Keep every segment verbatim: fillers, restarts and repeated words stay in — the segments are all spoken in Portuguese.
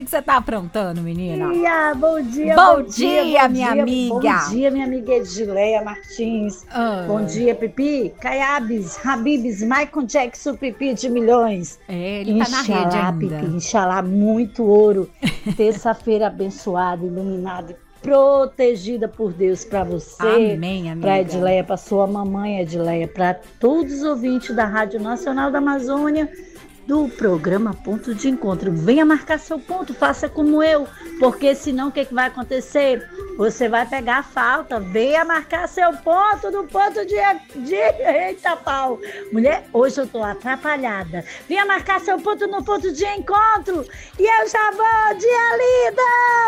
O que você tá aprontando, menina? Bom dia, bom dia, bom, bom dia, dia, minha bom dia, amiga. Bom dia, minha amiga Edileia Martins. Ah. Bom dia, Pipi, Caiabes, Habibs, Michael Jackson, Pipi de milhões. É, ele tá na rede Inxalá, ainda. Pipi, inxalá, muito ouro. Terça-feira abençoada, iluminada, protegida por Deus para você, amém, amiga. para Edileia, para sua mamãe Edileia, para todos os ouvintes da Rádio Nacional da Amazônia, do programa Ponto de Encontro. Venha marcar seu ponto, faça como eu, porque senão o que, que vai acontecer? Você vai pegar a falta. Venha marcar seu ponto no ponto de, de... Eita pau! Mulher, hoje eu tô atrapalhada. Venha marcar seu ponto no ponto de encontro e eu já vou, dia linda!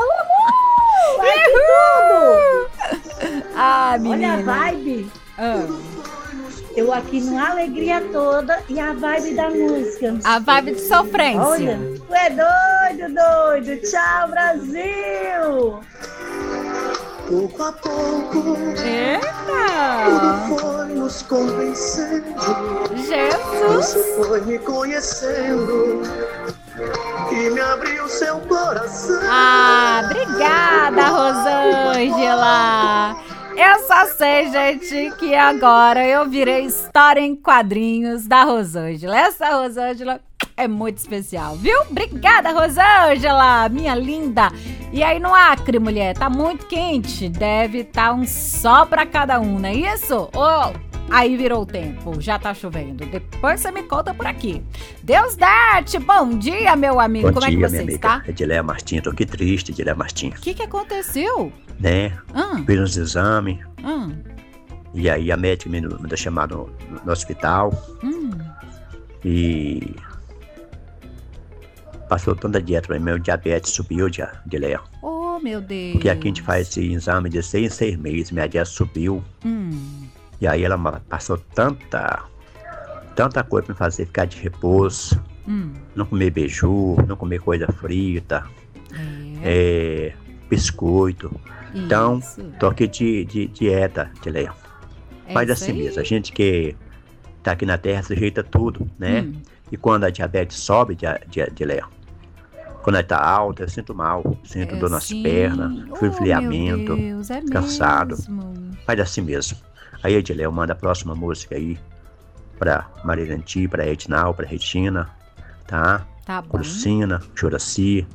Uhul! Vai tudo! Ah, menina. Olha a vibe. Ah. Eu aqui numa alegria toda e a vibe da música. A vibe de sofrência. Olha, tu é doido, doido. Tchau, Brasil! Pouco a pouco, eita! tudo foi nos convencendo. Jesus! Você foi me conhecendo e me abriu seu coração. Ah, obrigada, Rosângela! Eu só sei, gente, que agora eu virei história em quadrinhos da Rosângela. Essa Rosângela é muito especial, viu? Obrigada, Rosângela, minha linda. E aí no Acre, mulher, tá muito quente. Deve estar tá um só pra cada um, não é isso? Oh, aí virou o tempo, já tá chovendo. Depois você me conta por aqui. Deus darte, bom dia, meu amigo. Bom Como dia, é que você minha está? amiga Edileia Martins, tô aqui triste, Edileia Martins. O que que aconteceu? Né? Hum. Fiz uns exames. Hum. E aí a médica me, me deu chamado no, no hospital. Hum. E passou tanta dieta pra mim, meu diabetes subiu, Edileia. Oh, meu Deus. Porque aqui a gente faz esse exame de seis em seis meses, minha dieta subiu. Hum. E aí ela passou tanta, tanta coisa pra me fazer ficar de repouso. Hum. Não comer beiju, não comer coisa frita. É. É, biscoito. Isso. Então, tô aqui de, de dieta, Edileia. É Mas isso assim aí. mesmo, a gente que tá aqui na Terra sujeita tudo, né? Hum. E quando a diabetes sobe, Edileia, quando ela tá alta, eu sinto mal, sinto É dor nas assim? pernas, Oh, resfriamento, meu Deus, é cansado. mesmo? Mas assim mesmo. Aí, Edileia, manda a próxima música aí pra Mariranti, pra Edinal, pra Regina, tá? Tá bom. Lucina, Juraci,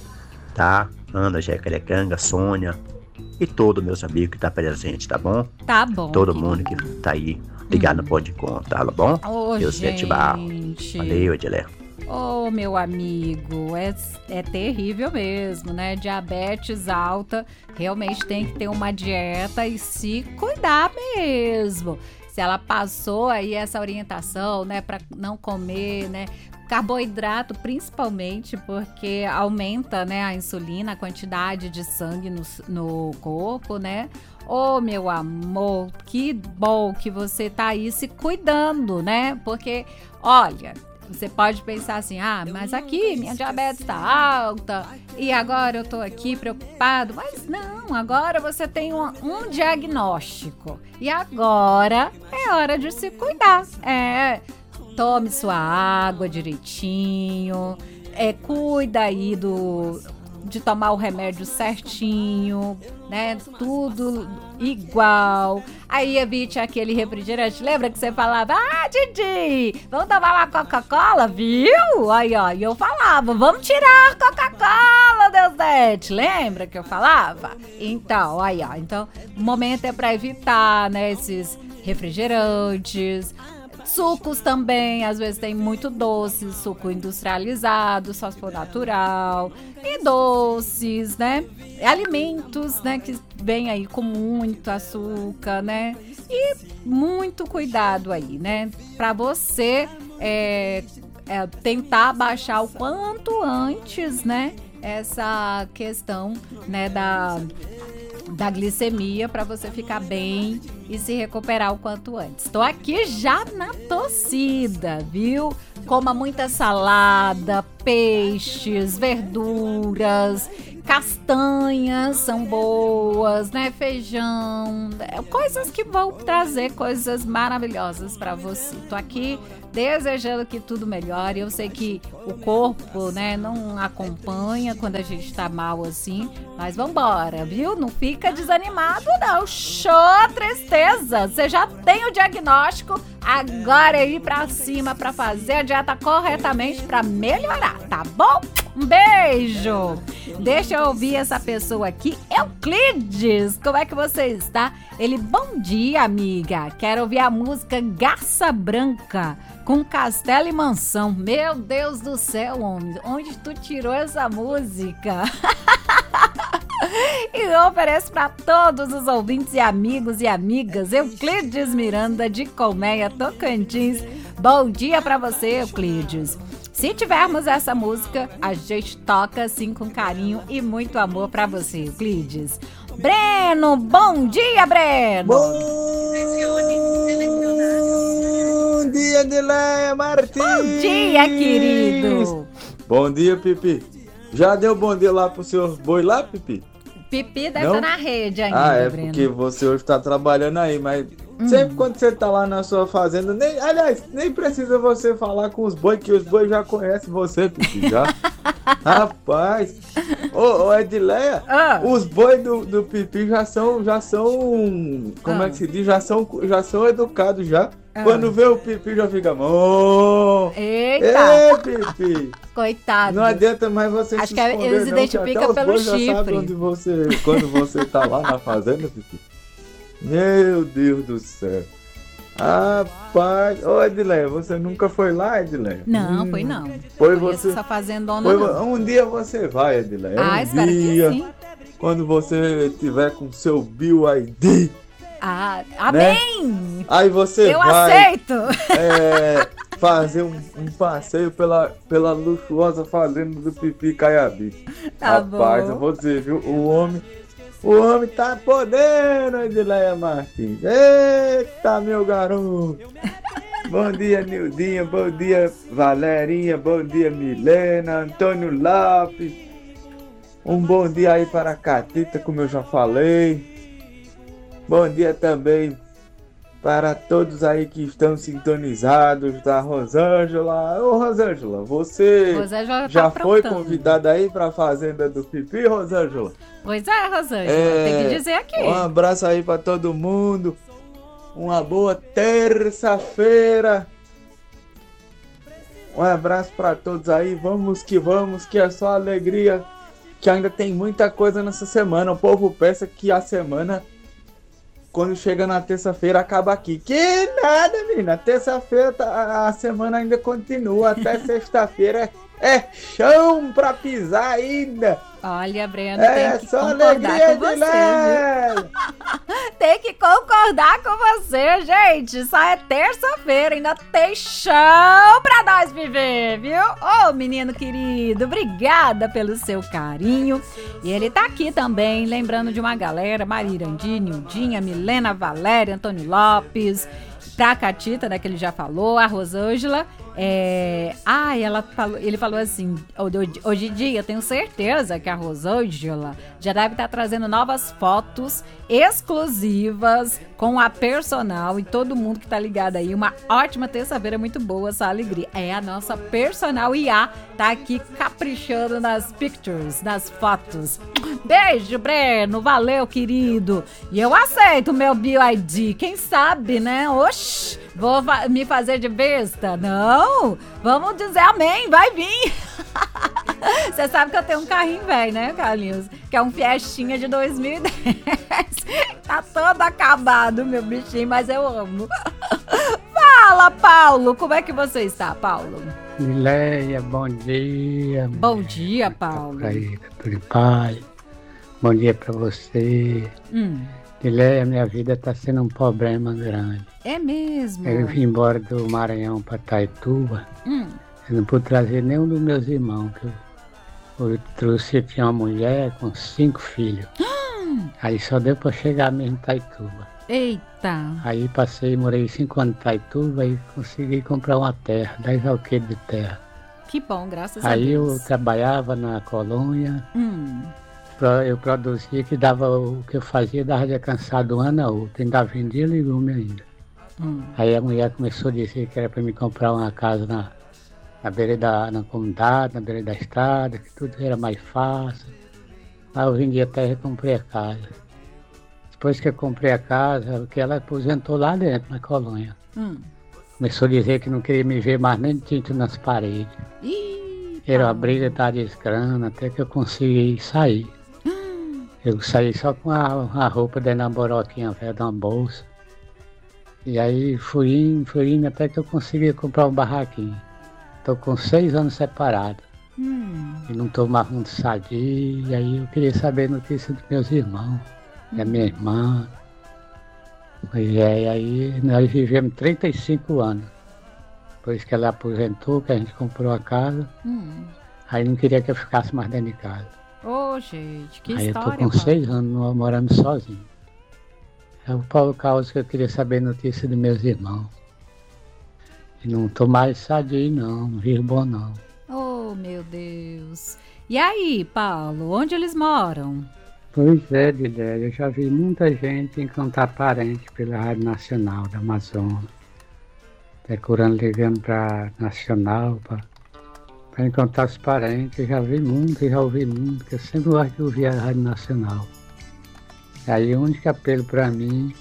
tá? Ana, Jacarecanga, Sônia e todos meus amigos que tá presente, tá bom? Tá bom. Todo querido. mundo que tá aí ligado Hum. no Ponto de Encontro, tá bom? Ô, Deus te ativar. gente. Valeu, Edileia. Ô, oh, meu amigo, é, é terrível mesmo, né? Diabetes alta, realmente tem que ter uma dieta e se cuidar mesmo. Se ela passou aí essa orientação, né, para não comer, né, carboidrato principalmente, porque aumenta, né, a insulina, a quantidade de sangue no, no corpo, né? Ô, oh, meu amor, que bom que você tá aí se cuidando, né? Porque, olha, você pode pensar assim, ah, mas aqui minha diabetes tá alta e agora eu tô aqui preocupado. Mas não, agora você tem um, um diagnóstico e agora é hora de se cuidar. É, tome sua água direitinho, é, cuida aí do... de tomar o remédio certinho, né? Tudo igual. Aí evite aquele refrigerante. Lembra que você falava, ah, Didi, vamos tomar uma Coca-Cola, viu? Aí, ó, e eu falava, vamos tirar a Coca-Cola, Deusdete. Lembra que eu falava? Então, aí, ó, então, o momento é para evitar, né, esses refrigerantes. Sucos também, às vezes tem muito doce, suco industrializado, só se for natural. E doces, né? Alimentos, né? Que vem aí com muito açúcar, né? E muito cuidado aí, né? Pra você é, é, tentar baixar o quanto antes, né? Essa questão, né? Da, da glicemia, pra você ficar bem e se recuperar o quanto antes. Estou aqui já na torcida, viu? Coma muita salada, peixes, verduras, castanhas são boas, né? Feijão, coisas que vão trazer coisas maravilhosas para você. Tô aqui desejando que tudo melhore. Eu sei que o corpo, né, não acompanha quando a gente tá mal assim, mas vambora, viu? Não fica desanimado, não. Show, tristeza! Você já tem o diagnóstico, agora é ir pra cima pra fazer a dieta corretamente pra melhorar, tá bom? Um beijo! Deixa eu ouvir essa pessoa aqui, Euclides. Como é que você está? Ele, bom dia, amiga. Quero ouvir a música Garça Branca com Castelo e Mansão. Meu Deus do céu, homem. Onde tu tirou essa música? E eu ofereço para todos os ouvintes e amigos e amigas, Euclides Miranda de Colmeia, Tocantins. Bom dia para você, Euclides. Se tivermos essa música, a gente toca assim com carinho e muito amor para você, Euclides. Breno, bom dia, Breno. Bom dia, Edileia Martins. Bom dia, querido. Bom dia, Pipi. Já deu bom dia lá pro seu boi lá, Pipi? Pipi deve Não? estar na rede ainda, Ah, é Breno. porque você hoje tá trabalhando aí, mas hum. sempre quando você tá lá na sua fazenda, nem, aliás, nem precisa você falar com os bois, que os bois já conhecem você, Pipi, já. Rapaz, ô, ô Edileia, Ah. os bois do, do Pipi já são, já são, como Ah. é que se diz, já são, já são educados já. Ah. Quando vê o Pipi já fica, oh, Eita, ei, Pipi. coitado. Não adianta mais você Acho se que esconder, eles não, identificam que até os pelo bois já chifre. sabem onde você, quando você tá lá na fazenda, Pipi. Meu Deus do céu. Rapaz, ô Edileia, você nunca foi lá, Edileia? Não, Hum, foi não. Foi Conheço você. essa fazendona Foi, não. um dia você vai, Edileia. Ah, um espero dia, que sim. quando você tiver com seu Bill I D, Ah, amém! aí você Eu vai aceito! é, fazer um, um passeio pela, pela luxuosa fazenda do Pipi Caiabi. Tá Rapaz, bom. eu vou dizer, viu? O homem, o homem tá podendo, Edileia Martins. Eita, meu garoto! Bom dia, Nildinha. Bom dia, Valerinha. Bom dia, Milena. Antônio Lopes. Um bom dia aí para a Catita, como eu já falei. Bom dia também para todos aí que estão sintonizados da Rosângela. Ô, Rosângela, você Rosângela tá já foi aprontando. convidada aí para a fazenda do Pipi, Rosângela? Pois é, Rosângela, É, tem que dizer aqui. Um abraço aí para todo mundo. Uma boa terça-feira. Um abraço para todos aí. Vamos que vamos, que é só alegria. Que ainda tem muita coisa nessa semana. O povo pensa que a semana, quando chega na terça-feira, acaba aqui. Que nada, menina. Terça-feira tá- a semana ainda continua. Até sexta-feira é chão pra pisar ainda. Olha, Breno, É tem que só concordar alegria com de você, leve. viu? Tem que concordar com você, gente. Só é terça-feira, ainda tem chão pra nós viver, viu? Ô, menino querido, obrigada pelo seu carinho. E ele tá aqui também, lembrando de uma galera, Marirandi, Nildinha, Milena, Valéria, Antônio Lopes, pra Catita, né, que ele já falou, a Rosângela. É... Ah, ela falou, ele falou assim, hoje em dia eu tenho certeza que a Rosângela já deve estar trazendo novas fotos exclusivas com a personal e todo mundo que tá ligado aí. Uma ótima terça-feira, muito boa essa alegria. É a nossa personal I A, tá aqui caprichando nas pictures, nas fotos. Beijo, Breno, valeu, querido. E eu aceito o meu Bill I D, quem sabe, né? Oxi, vou fa- me fazer de besta? Não, vamos dizer amém, vai vir. Você sabe que eu tenho um carrinho velho, né, Carlinhos? Que é um Fiestinha de dois mil e dez. Tá todo acabado, meu bichinho, mas eu amo. Fala, Paulo, como é que você está, Paulo? Mileia, bom dia. Bom dia, Paulo. Aí, tudo em paz. Bom dia pra você. Hum, Mileia, minha vida tá sendo um problema grande. é mesmo? Eu vim embora do Maranhão pra Taituba. Hum, Eu não pude trazer nenhum dos meus irmãos. Que eu, eu trouxe, tinha uma mulher com cinco filhos. Aí só deu pra chegar mesmo em Taituba. Eita. Aí passei, morei cinco anos em Itaituba, aí consegui comprar uma terra, dez alqueires de terra. Que bom, graças a Aí Deus. eu trabalhava na colônia, Hum. pro- eu produzia, que dava o que eu fazia, dava de alcançar de um ano a outro, ainda vendia legume ainda. Hum. Aí a mulher começou a dizer que era para me comprar uma casa na, na beira da na comunidade, na beira da estrada, que tudo era mais fácil. Aí eu vendi a terra e comprei a casa. Depois que eu comprei a casa, que ela aposentou lá dentro, na colônia. Hum. Começou a dizer que não queria me ver mais nem tinta nas paredes. Ih, Era uma Paulo. briga, tá desgrana, até que eu consegui sair. Eu saí só com a, a roupa dentro da boroquinha velha, de uma bolsa. E aí fui indo, fui indo, até que eu consegui comprar um barraquinho. Tô com seis anos separado. Hum. E não tô mais muito sadio. E aí eu queria saber a notícia dos meus irmãos, da minha irmã. E aí nós vivemos trinta e cinco anos. Depois que ela aposentou, que a gente comprou a casa, Hum. aí não queria que eu ficasse mais dentro de casa. Ô, gente, que aí eu tô história, com Paulo. seis anos no- morando sozinho. É o Paulo Causa que eu queria saber a notícia dos meus irmãos. E não tô mais sadio não, não vivo bom não. Oh, meu Deus. E aí, Paulo, onde eles moram? Pois é, Dilé, eu já vi muita gente encontrar parente pela Rádio Nacional da Amazônia, procurando, ligando para Nacional, para encontrar os parentes. Eu já vi muito, eu já ouvi muito, porque eu sempre gosto de ouvir a Rádio Nacional. Aí o único apelo para mim,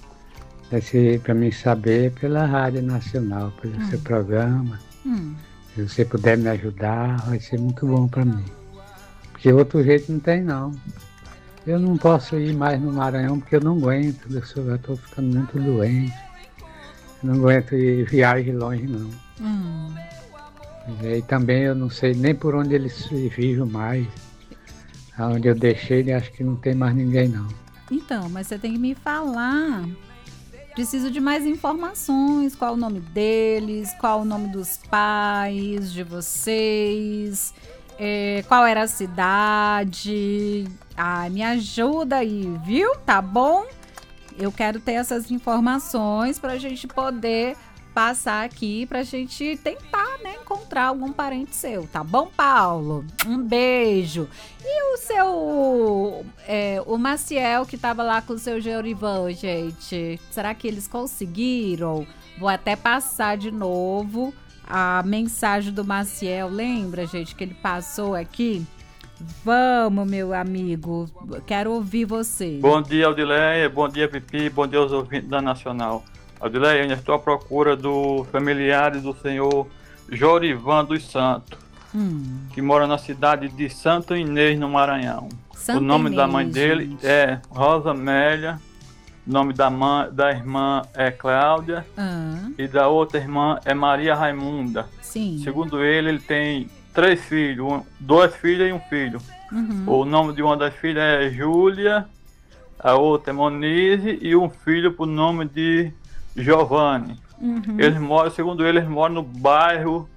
para mim saber, é pela Rádio Nacional, pelo Hum. seu programa. Hum. Se você puder me ajudar, vai ser muito bom para mim. Porque outro jeito não tem não. Eu não posso ir mais no Maranhão porque eu não aguento, eu sou- eu estou ficando muito doente. Eu não aguento ir viagem longe não. Hum. E aí também eu não sei nem por onde eles vivem mais. Aonde eu deixei, acho que não tem mais ninguém não. Então, mas você tem que me falar. Preciso de mais informações. Qual o nome deles? Qual o nome dos pais de vocês? É, qual era a cidade? Ai, me ajuda aí, viu? Tá bom? Eu quero ter essas informações pra gente poder passar aqui, pra gente tentar, né, encontrar algum parente seu, tá bom, Paulo? Um beijo. E o seu, é, o Maciel que tava lá com o seu Georivan, gente, será que eles conseguiram? Vou até passar de novo a mensagem do Maciel, lembra, gente, que ele passou aqui? Vamos, meu amigo, quero ouvir você. Bom dia, Aldileia, bom dia, Pipi, bom dia aos ouvintes da Nacional. Aldileia, eu ainda estou à procura dos familiares do senhor Jorivan dos Santos, Hum, que mora na cidade de Santo Inês, no Maranhão. Santa o nome Inês, da mãe dele gente. é Rosa Amélia, o nome da, mãe, da irmã é Cláudia Ah, e da outra irmã é Maria Raimunda. sim. Segundo ele, ele tem três filhos, um, duas filhas e um filho. Uhum. O nome de uma das filhas é Júlia, a outra é Monize e um filho por nome de Giovanni. Uhum. Eles moram, segundo ele, eles moram no bairro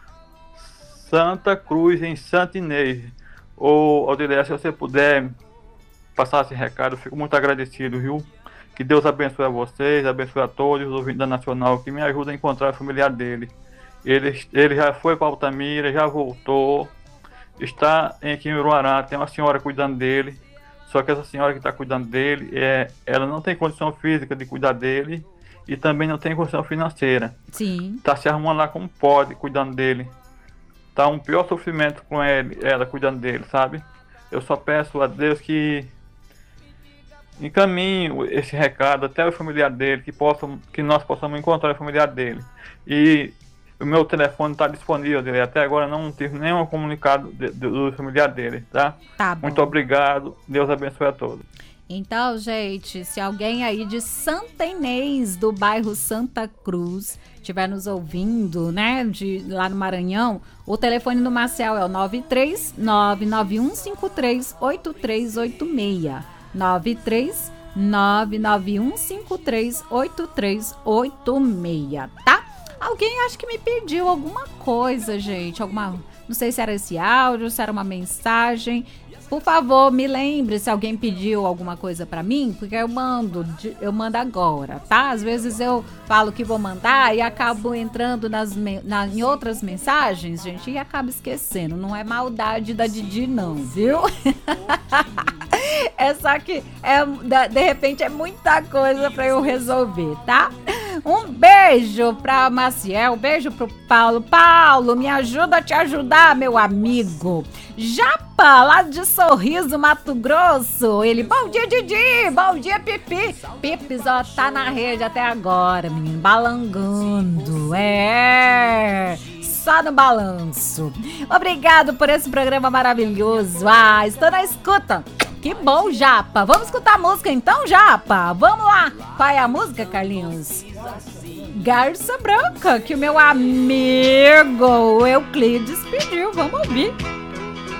Santa Cruz, em Santa Inês. Ô, Aldileia, se você puder passar esse recado, eu fico muito agradecido, viu? Que Deus abençoe a vocês, abençoe a todos os ouvintes da Nacional, que me ajudem a encontrar o familiar dele. Ele, ele já foi para Altamira, já voltou, está aqui em Uruará, tem uma senhora cuidando dele, só que essa senhora que está cuidando dele, é, ela não tem condição física de cuidar dele e também não tem condição financeira. Sim. Está se arrumando lá como pode, cuidando dele. Tá um pior sofrimento com ele, ela cuidando dele, sabe? Eu só peço a Deus que encaminhe esse recado até o familiar dele, que, possam, que nós possamos encontrar o familiar dele. E o meu telefone está disponível dele. Até agora não tive nenhum comunicado de, de, do familiar dele, tá? Tá bom. Muito obrigado. Deus abençoe a todos. Então, gente, se alguém aí de Santa Inês, do bairro Santa Cruz, estiver nos ouvindo, né, de, lá no Maranhão, o telefone do Marcel é o nove três nove nove um cinco três oito três oito seis. nove três nove nove um cinco três oito três oito seis, tá? Alguém acho que me pediu alguma coisa, gente, alguma, não sei se era esse áudio, se era uma mensagem. por favor, me lembre se alguém pediu alguma coisa pra mim, porque eu mando, de- eu mando agora, tá? Às vezes eu falo que vou mandar e acabo entrando nas, me- na- em outras mensagens, gente, e acabo esquecendo. Não é maldade da Didi, não, viu? É só que, é, da- de repente, é muita coisa pra eu resolver, tá? Um beijo pra Maciel, um beijo pro Paulo. Paulo, me ajuda a te ajudar, meu amigo. Japa, lá de Sorriso, Mato Grosso. Ele, bom dia, Didi, bom dia, Pipi. Pipi só tá na rede até agora, menino, balangando. É... só no balanço. Obrigado por esse programa maravilhoso. Ah, estou na escuta. Que bom, Japa. Vamos escutar a música então, Japa? Vamos lá. Qual é a música, Carlinhos? Garça Branca, que o meu amigo Euclides pediu. Vamos ouvir.